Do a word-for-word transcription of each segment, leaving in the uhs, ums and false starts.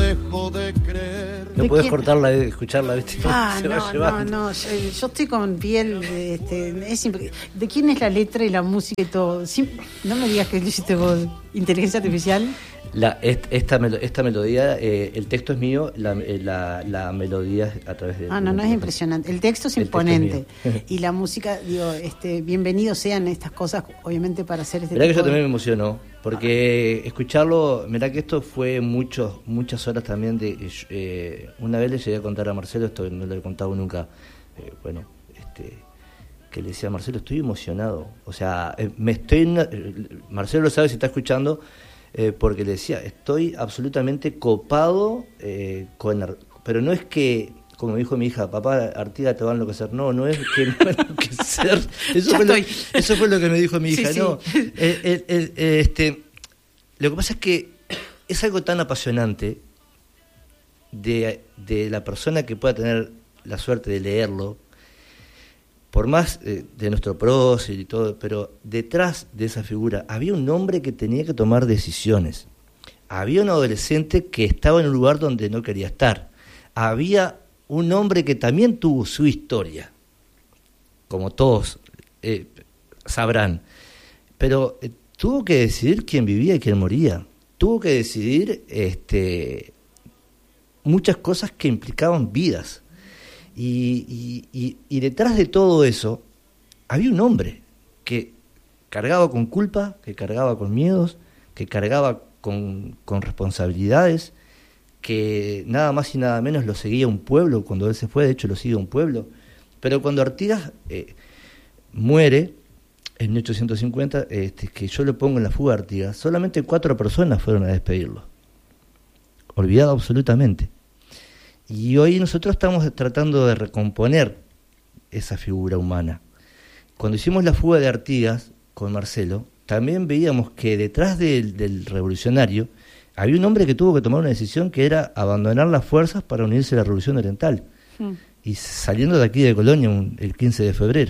dejo de creer. No podés cortarla y escucharla, ¿viste? Ah, Se va no, no, llevando. no, yo, yo estoy con piel de, este, es impre- ¿de quién es la letra y la música y todo? Sí, no me digas que lo hiciste vos, inteligencia artificial. La, est- esta, melo- esta melodía, eh, el texto es mío, la, eh, la, la melodía es a través de... Ah, no, no es impresionante. El texto es El texto es imponente. mío. Y la música, digo, este, bienvenidos sean estas cosas, obviamente, para hacer este Mirá que tipo yo de- también me emocionó, porque escucharlo, mirá que esto fue muchos, muchas horas también de... Eh, una vez le llegué a contar a Marcelo, esto no lo he contado nunca, eh, bueno, este, que le decía a Marcelo, estoy emocionado, o sea, eh, me estoy... eh, Marcelo lo sabe si está escuchando, eh, porque le decía, estoy absolutamente copado eh, con... Ar- Pero no es que... Como dijo mi hija, papá, Artigas te va a enloquecer. No, no es que me va a enloquecer. Eso, Ya fue lo, estoy. eso fue lo que me dijo mi Sí, hija. sí. No, el- el- el- este, lo que pasa es que es algo tan apasionante de, de la persona que pueda tener la suerte de leerlo, por más eh, de nuestro prócer y todo, pero detrás de esa figura había un hombre que tenía que tomar decisiones. Había un adolescente que estaba en un lugar donde no quería estar. Había un hombre que también tuvo su historia, como todos eh, sabrán, pero eh, tuvo que decidir quién vivía y quién moría. Tuvo que decidir este, muchas cosas que implicaban vidas. Y, y, y, y detrás de todo eso había un hombre que cargaba con culpa, que cargaba con miedos, que cargaba con, con responsabilidades, que nada más y nada menos lo seguía un pueblo cuando él se fue, de hecho lo sigue un pueblo. Pero cuando Artigas eh, muere en mil ochocientos cincuenta, este, que yo lo pongo en la fuga de Artigas, solamente cuatro personas fueron a despedirlo, olvidado absolutamente. Y hoy nosotros estamos tratando de recomponer esa figura humana. Cuando hicimos la fuga de Artigas con Marcelo, también veíamos que detrás del, del revolucionario había un hombre que tuvo que tomar una decisión, que era abandonar las fuerzas para unirse a la Revolución Oriental. Mm. Y saliendo de aquí de Colonia un, el quince de febrero.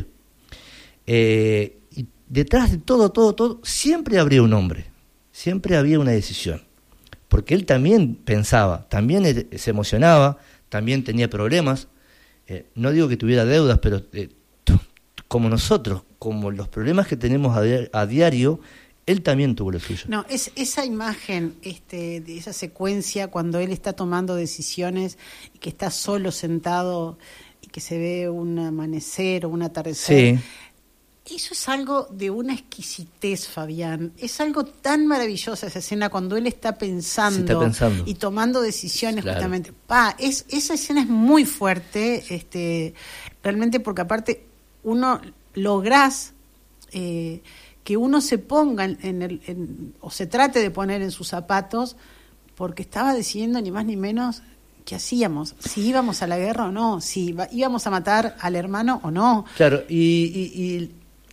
Eh, y detrás de todo, todo, todo, siempre habría un hombre, siempre había una decisión. Porque él también pensaba, también él, se emocionaba, también tenía problemas. Eh, no digo que tuviera deudas, pero eh, t- como nosotros, como los problemas que tenemos a, di- a diario, él también tuvo lo suyo. No, es esa imagen, este, de esa secuencia cuando él está tomando decisiones y que está solo sentado y que se ve un amanecer o un atardecer. Sí. Eso es algo de una exquisitez, Fabián. Es algo tan maravilloso esa escena cuando él está pensando, está pensando. y tomando decisiones, claro. Justamente. Pa, es, esa escena es muy fuerte, este, realmente, porque aparte uno lográs eh, que uno se ponga en el, en, o se trate de poner en sus zapatos, porque estaba decidiendo ni más ni menos qué hacíamos, si íbamos a la guerra o no, si iba, íbamos a matar al hermano o no. Claro, y, y, y,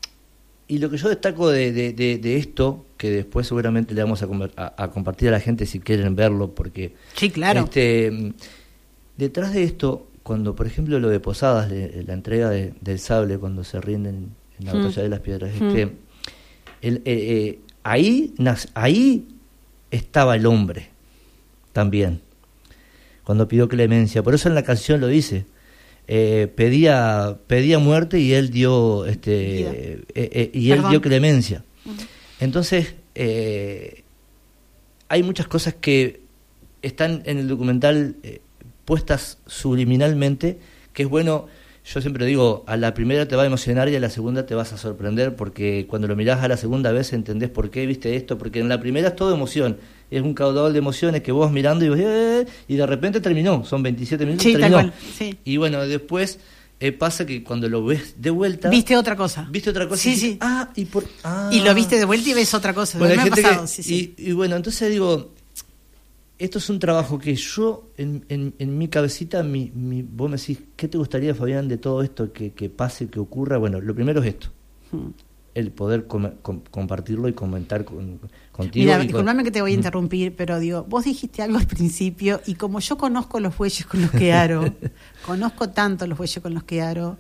y lo que yo destaco de, de, de, de esto, que después seguramente le vamos a, a, a compartir a la gente si quieren verlo, porque sí, claro. Este, detrás de esto, cuando por ejemplo lo de Posadas, la entrega de, del sable cuando se rinden en la batalla mm. de las piedras, mm. este, el, eh, eh, ahí, ahí estaba el hombre también, cuando pidió clemencia. Por eso en la canción lo dice, eh, pedía pedía muerte y él dio este eh, eh, y Perdón. él dio clemencia. Uh-huh. Entonces eh, hay muchas cosas que están en el documental eh, puestas subliminalmente, que es bueno. Yo siempre digo, a la primera te va a emocionar y a la segunda te vas a sorprender, porque cuando lo mirás a la segunda vez entendés por qué viste esto, porque en la primera es todo emoción, es un caudal de emociones que vos mirando y vos, eh, y de repente terminó, son veintisiete minutos, sí, terminó. Tal cual, sí. Y bueno, después eh, pasa que cuando lo ves de vuelta... Viste otra cosa. Viste otra cosa. Sí, y, sí. Ah, y, por, ah. y lo viste de vuelta y ves otra cosa. Bueno, me ha pasado, que, sí, sí. Y, y bueno, entonces digo... Esto es un trabajo que yo, en, en, en mi cabecita, mi, mi, vos me decís, ¿qué te gustaría, Fabián, de todo esto que, que pase, que ocurra? Bueno, lo primero es esto, hmm. el poder com, com, compartirlo y comentar con, contigo. Mira, y disculpame con... que te voy a interrumpir, pero digo, vos dijiste algo al principio, y como yo conozco los bueyes con los que aro, conozco tanto los bueyes con los que aro,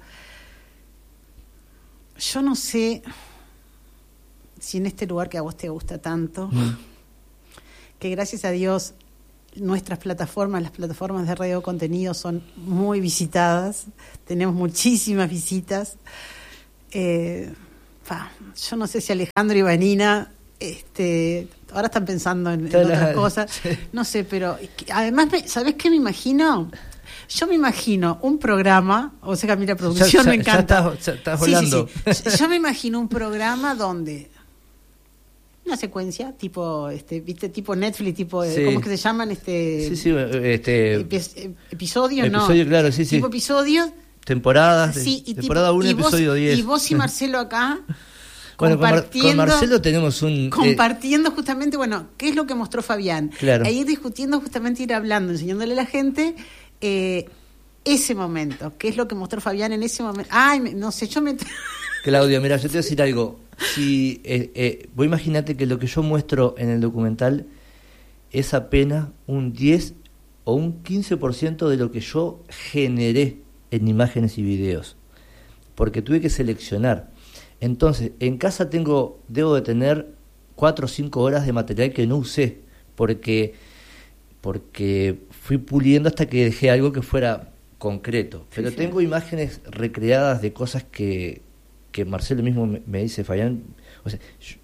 yo no sé si en este lugar que a vos te gusta tanto, hmm. que gracias a Dios nuestras plataformas, las plataformas de radio contenido son muy visitadas, tenemos muchísimas visitas. Eh, pa, yo no sé si Alejandro y Vanina este, ahora están pensando en, en otras cosas, no sé, pero además, ¿sabés qué me imagino? Yo me imagino un programa, o sea que a mí la producción ya, ya, me encanta. Ya estás, ya estás volando. Sí, sí, sí. Yo me imagino un programa donde una secuencia tipo este viste tipo Netflix, tipo sí. ¿Cómo es que se llaman? este sí, sí, este epi- episodios, no. Episodio, claro, sí, sí. Tipo episodios, temporadas, sí, y temporada uno, episodio diez. Y vos y Marcelo acá bueno, compartiendo, con, Mar- con Marcelo tenemos un compartiendo eh, justamente, bueno, ¿qué es lo que mostró Fabián? Claro. E ir discutiendo, justamente ir hablando, enseñándole a la gente eh, ese momento, qué es lo que mostró Fabián en ese momento. Ay, no sé, yo me Claudia, mira, yo te voy a decir algo. Si eh, eh, vos imaginate que lo que yo muestro en el documental es apenas un diez o un quince por ciento de lo que yo generé en imágenes y videos, porque tuve que seleccionar. Entonces, en casa tengo, debo de tener cuatro o cinco horas de material que no usé, porque porque fui puliendo hasta que dejé algo que fuera concreto. Pero sí, sí. Tengo imágenes recreadas de cosas que que Marcelo mismo me, me dice, Fabián, o sea, yo,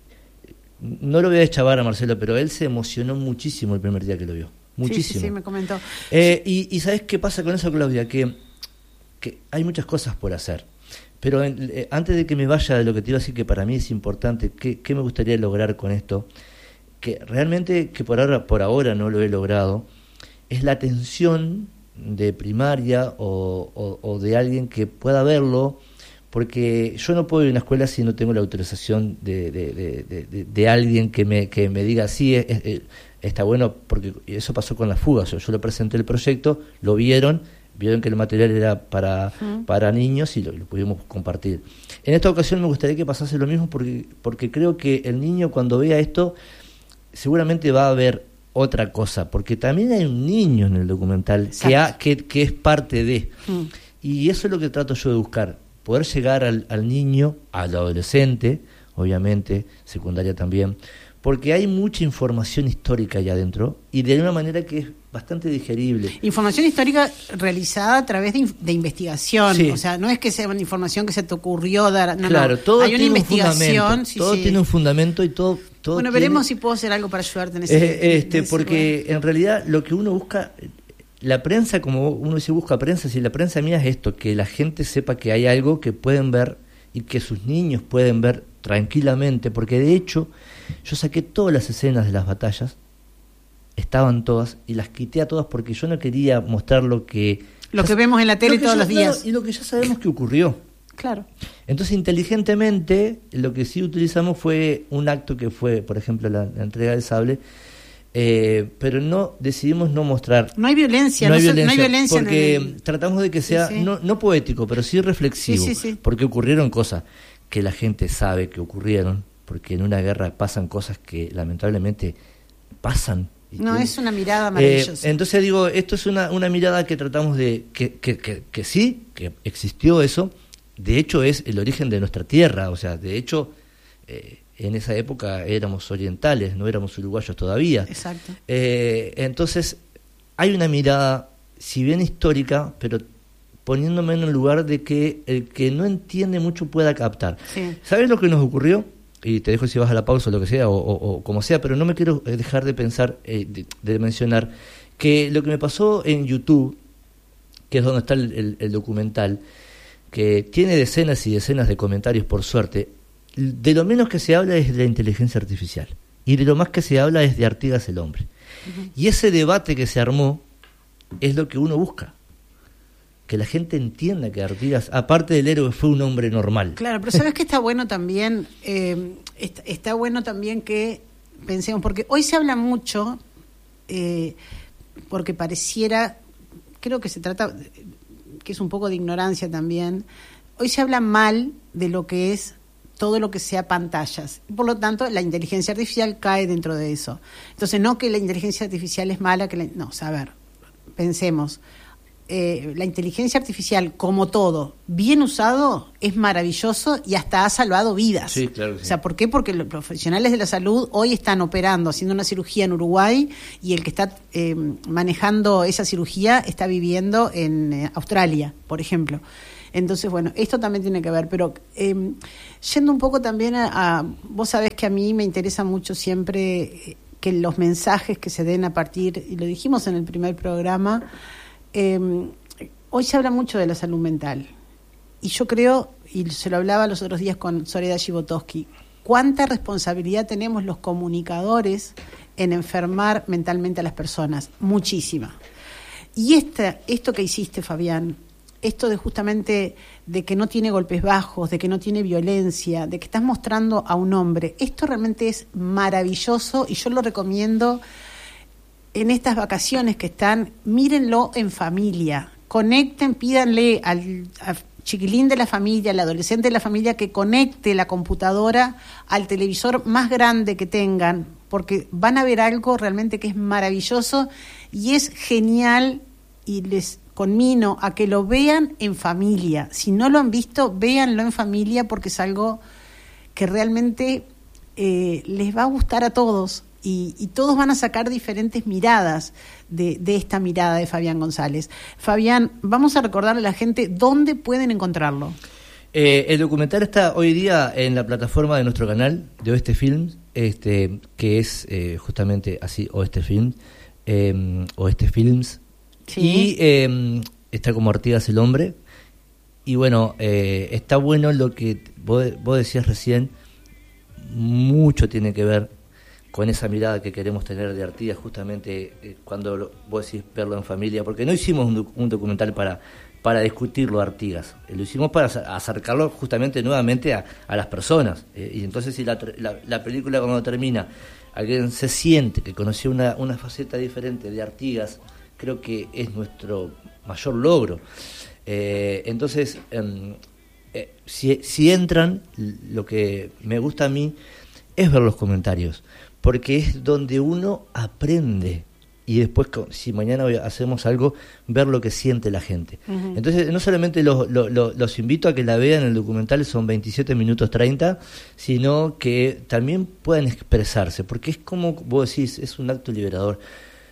no lo voy a deschavar a Marcelo, pero él se emocionó muchísimo el primer día que lo vio, muchísimo. Sí, sí, sí, me comentó. Eh, y, y ¿sabes qué pasa con eso, Claudia? Que, que hay muchas cosas por hacer, pero en, eh, antes de que me vaya de lo que te iba a decir, que para mí es importante, ¿qué, qué me gustaría lograr con esto? Que realmente, que por ahora, por ahora no lo he logrado, es la atención de primaria o, o, o de alguien que pueda verlo, porque yo no puedo ir a una escuela si no tengo la autorización de, de, de, de, de, de alguien que me que me diga sí, es, es, está bueno, porque eso pasó con las fugas. Yo, yo le presenté el proyecto, lo vieron, vieron que el material era para, uh-huh. para niños y lo, lo pudimos compartir. En esta ocasión me gustaría que pasase lo mismo, porque, porque creo que el niño cuando vea esto seguramente va a ver otra cosa, porque también hay un niño en el documental que, ha, que, que es parte de, uh-huh. y eso es lo que trato yo de buscar, poder llegar al, al niño, al adolescente, obviamente, secundaria también, porque hay mucha información histórica allá adentro y de una manera que es bastante digerible. Información histórica realizada a través de, de investigación, sí. O sea, no es que sea una información que se te ocurrió dar, no, claro, no. Todo hay una investigación, un sí, todo sí. tiene un fundamento y todo, todo bueno, tiene... veremos si puedo hacer algo para ayudarte en ese, eh, este, en ese porque lugar. En realidad lo que uno busca, la prensa, como uno dice, busca prensa, si la prensa mía es esto, que la gente sepa que hay algo que pueden ver y que sus niños pueden ver tranquilamente, porque de hecho yo saqué todas las escenas de las batallas, estaban todas, y las quité a todas porque yo no quería mostrar lo que... Lo que vemos en la tele todos ya, los días. Claro, y lo que ya sabemos que ocurrió. Claro. Entonces, inteligentemente, lo que sí utilizamos fue un acto que fue, por ejemplo, la, la entrega del sable, Eh, pero no decidimos no mostrar. No hay violencia, no hay no, violencia, no hay violencia porque en el... tratamos de que sea sí, sí. No, no poético, pero sí reflexivo, sí, sí, sí. porque ocurrieron cosas que la gente sabe que ocurrieron, porque en una guerra pasan cosas que lamentablemente pasan. No, es una mirada maravillosa. Eh, entonces digo, esto es una, una mirada que tratamos de que, que, que, que sí, que existió eso, de hecho es el origen de nuestra tierra, o sea, de hecho eh, en esa época éramos orientales, no éramos uruguayos todavía. Exacto. Eh, entonces, hay una mirada, si bien histórica, pero poniéndome en el lugar de que el que no entiende mucho pueda captar. Sí. ¿Sabes lo que nos ocurrió? Y te dejo si vas a la pausa o lo que sea, o, o, o como sea, pero no me quiero dejar de pensar, eh, de, de mencionar, que lo que me pasó en YouTube, que es donde está el, el, el documental, que tiene decenas y decenas de comentarios, por suerte, de lo menos que se habla es de la inteligencia artificial y de lo más que se habla es de Artigas el hombre. Uh-huh. Y ese debate que se armó es lo que uno busca, que la gente entienda que Artigas, aparte del héroe, fue un hombre normal. Claro, pero ¿sabes qué está bueno también? Eh, está, está bueno también que pensemos, porque hoy se habla mucho, eh, porque pareciera, creo que se trata, que es un poco de ignorancia también, hoy se habla mal de lo que es todo lo que sea pantallas. Por lo tanto, la inteligencia artificial cae dentro de eso. Entonces, no que la inteligencia artificial es mala, que la, no, o sea, a ver, pensemos. eh, la inteligencia artificial, como todo, bien usado, es maravilloso y hasta ha salvado vidas. Sí, claro que sí. O sea, ¿por qué? Porque los profesionales de la salud hoy están operando, haciendo una cirugía en Uruguay, y el que está eh, manejando esa cirugía está viviendo en eh, Australia, por ejemplo. Entonces, bueno, esto también tiene que ver, pero eh, yendo un poco también a, a... Vos sabés que a mí me interesa mucho siempre eh, que los mensajes que se den a partir, y lo dijimos en el primer programa, eh, hoy se habla mucho de la salud mental. Y yo creo, y se lo hablaba los otros días con Soledad Chibotowski, cuánta responsabilidad tenemos los comunicadores en enfermar mentalmente a las personas. Muchísima. Y esta, esto que hiciste, Fabián, esto de justamente de que no tiene golpes bajos, de que no tiene violencia, de que estás mostrando a un hombre, esto realmente es maravilloso y yo lo recomiendo en estas vacaciones que están. Mírenlo en familia, conecten, pídanle al, al chiquilín de la familia, al adolescente de la familia, que conecte la computadora al televisor más grande que tengan, porque van a ver algo realmente que es maravilloso y es genial, y les conmino a que lo vean en familia. Si no lo han visto, véanlo en familia, porque es algo que realmente eh, les va a gustar a todos, y, y todos van a sacar diferentes miradas de, de esta mirada de Fabián González. Fabián, vamos a recordarle a la gente dónde pueden encontrarlo. Eh, el documental está hoy día en la plataforma de nuestro canal, de Oeste Films, este, que es eh, justamente así, Oeste Films, eh, Oeste Films. Sí. Y eh, está como Artigas el hombre. Y bueno, eh, está bueno lo que vos, vos decías recién, mucho tiene que ver con esa mirada que queremos tener de Artigas, justamente eh, cuando lo, vos decís verlo en familia, porque no hicimos un, doc, un documental para, para discutirlo a Artigas, eh, lo hicimos para acercarlo justamente nuevamente a, a las personas. Eh, y entonces si la, la, la película cuando termina, alguien se siente que conoció una, una faceta diferente de Artigas, creo que es nuestro mayor logro. Eh, entonces, eh, eh, si, si entran, lo que me gusta a mí es ver los comentarios, porque es donde uno aprende, y después, si mañana hacemos algo, ver lo que siente la gente. Uh-huh. Entonces, no solamente los, los, los invito a que la vean, el documental son veintisiete minutos treinta, sino que también puedan expresarse, porque es como vos decís, es un acto liberador.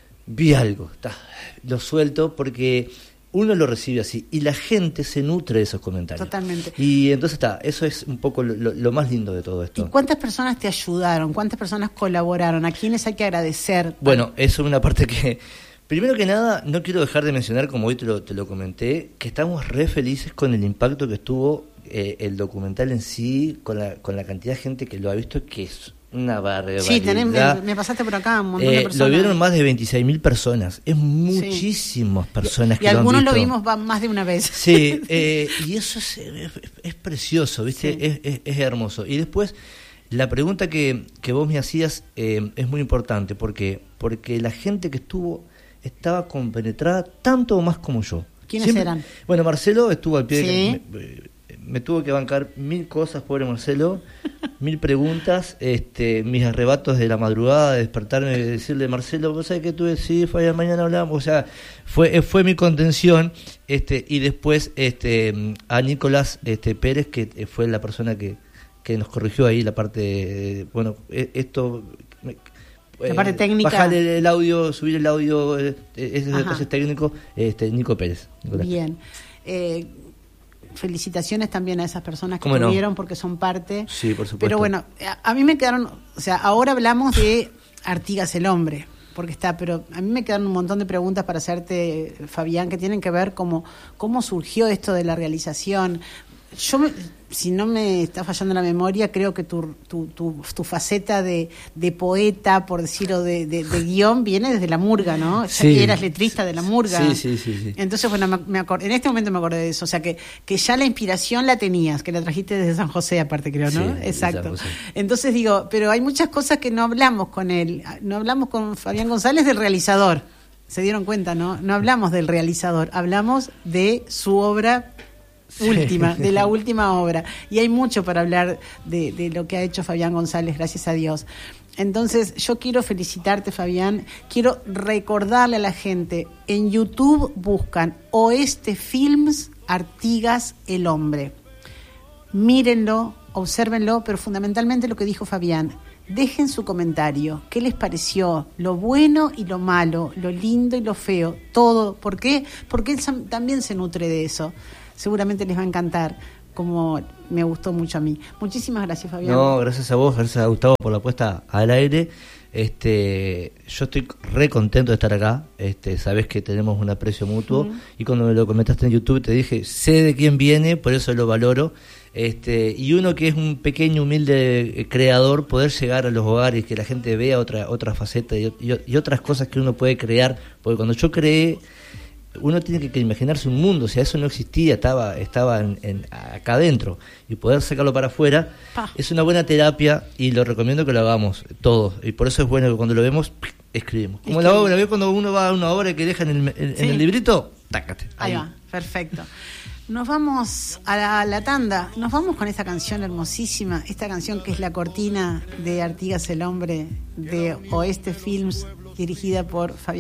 Vi algo, ta, lo suelto, porque uno lo recibe así y la gente se nutre de esos comentarios. Totalmente. Y entonces está, eso es un poco lo, lo más lindo de todo esto. ¿Y cuántas personas te ayudaron? ¿Cuántas personas colaboraron? ¿A quiénes hay que agradecer? Bueno, eso es una parte que, primero que nada, no quiero dejar de mencionar, como hoy te lo, te lo comenté, que estamos re felices con el impacto que estuvo eh, el documental en sí, con la, con la cantidad de gente que lo ha visto, que es una barbaridad. Sí, tenés, me, me pasaste por acá un montón eh, de personas. Lo vieron más de veintiséis mil personas. Es muchísimas sí. personas y, que y lo han visto. Y algunos lo vimos más de una vez. Sí, eh, y eso es, es, es precioso, ¿viste? Sí. Es, es, es hermoso. Y después, la pregunta que, que vos me hacías eh, es muy importante. ¿Por qué? Porque la gente que estuvo estaba compenetrada tanto o más como yo. ¿Quiénes Siempre, eran? Bueno, Marcelo estuvo al pie ¿Sí? de... Me, me tuvo que bancar mil cosas, pobre Marcelo, mil preguntas, este, mis arrebatos de la madrugada, de despertarme y decirle, Marcelo, ¿vos sabés que tú decís, Fabián, mañana hablamos? O sea, fue fue mi contención, este y después este a Nicolás este Pérez, que fue la persona que, que nos corrigió ahí la parte, de, bueno, esto... La parte eh, técnica. Bajar el, el audio, subir el audio, eh, ese es técnico, este Nico Pérez. Nicolás. Bien. Eh, felicitaciones también a esas personas que estuvieron, no? Porque son parte. Sí, por supuesto. Pero bueno, a, a mí me quedaron, o sea, ahora hablamos de Artigas el hombre, porque está, pero a mí me quedaron un montón de preguntas para hacerte, Fabián, que tienen que ver como cómo surgió esto de la realización. Yo, me, si no me está fallando la memoria, creo que tu tu, tu, tu faceta de, de poeta, por decirlo, de, de, de guión, viene desde la murga, ¿no? Ya sí. que eras letrista de la murga. Sí, sí, sí. sí. Entonces, bueno, me, me acordé, en este momento me acordé de eso. O sea, que, que ya la inspiración la tenías, que la trajiste desde San José, aparte, creo, ¿no? Sí, exacto. Entonces digo, pero hay muchas cosas que no hablamos con él. No hablamos con Fabián González del realizador. Se dieron cuenta, ¿no? No hablamos del realizador, hablamos de su obra última, sí. de la última obra. Y hay mucho para hablar de, de lo que ha hecho Fabián González, gracias a Dios. Entonces, yo quiero felicitarte, Fabián. Quiero recordarle a la gente, en YouTube buscan Oeste Films, Artigas el Hombre. Mírenlo, obsérvenlo, pero fundamentalmente lo que dijo Fabián. Dejen su comentario. ¿Qué les pareció? Lo bueno y lo malo, lo lindo y lo feo, todo. ¿Por qué? Porque él también se nutre de eso. Seguramente les va a encantar, como me gustó mucho a mí. Muchísimas gracias, Fabián. No, gracias a vos, gracias a Gustavo por la puesta al aire. Este, yo estoy re contento de estar acá. Este, sabés que tenemos un aprecio mutuo, uh-huh. y cuando me lo comentaste en YouTube te dije, sé de quién viene, por eso lo valoro. Este, y uno que es un pequeño, humilde creador, poder llegar a los hogares, que la gente vea otra otra faceta y, y, y otras cosas que uno puede crear, porque cuando yo creé, uno tiene que, que imaginarse un mundo, o sea, eso no existía, estaba estaba en, en, acá adentro, y poder sacarlo para afuera ah. es una buena terapia, y lo recomiendo que lo hagamos todos, y por eso es bueno que cuando lo vemos, escribimos. Como la obra, ¿ves? Cuando uno va a una obra que deja en el, en, sí. en el librito, tácate. Ahí. Ahí va, perfecto. Nos vamos a la, a la tanda, nos vamos con esta canción hermosísima, esta canción que es la cortina de Artigas el Hombre, de Oeste Films, dirigida por Fabián.